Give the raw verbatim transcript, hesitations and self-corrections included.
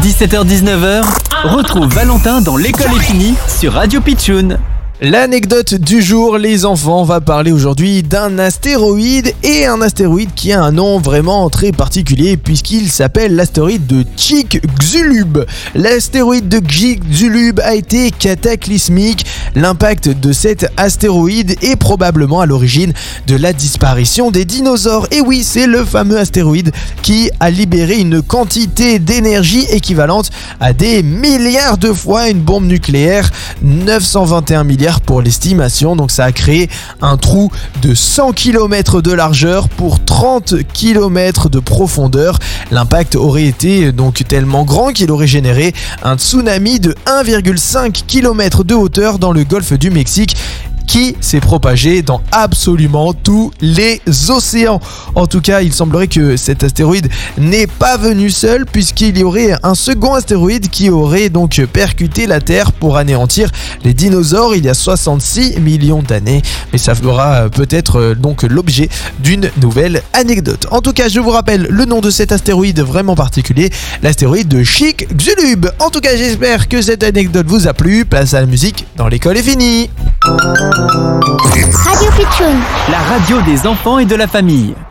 dix-sept heures dix-neuf heures, retrouve Valentin dans L'école est finie sur Radio Pitchoun. L'anecdote du jour, les enfants, on va parler aujourd'hui d'un astéroïde et un astéroïde qui a un nom vraiment très particulier puisqu'il s'appelle l'astéroïde de Chicxulub. L'astéroïde de Chicxulub a été cataclysmique. L'impact de cet astéroïde est probablement à l'origine de la disparition des dinosaures. Et oui, c'est le fameux astéroïde qui a libéré une quantité d'énergie équivalente à des milliards de fois une bombe nucléaire, neuf cent vingt et un milliards pour l'estimation. Donc ça a créé un trou de cent kilomètres de largeur pour trente kilomètres de profondeur. L'impact aurait été donc tellement grand qu'il aurait généré un tsunami de un virgule cinq kilomètres de hauteur dans le golfe du Mexique, qui s'est propagé dans absolument tous les océans. En tout cas, il semblerait que cet astéroïde n'est pas venu seul puisqu'il y aurait un second astéroïde qui aurait donc percuté la Terre pour anéantir les dinosaures il y a soixante-six millions d'années. Mais ça fera peut-être donc l'objet d'une nouvelle anecdote. En tout cas, je vous rappelle le nom de cet astéroïde vraiment particulier, l'astéroïde de Chicxulub. En tout cas, j'espère que cette anecdote vous a plu. Place à la musique dans L'école est finie. Radio Pitchoun, La radio des enfants et de la famille.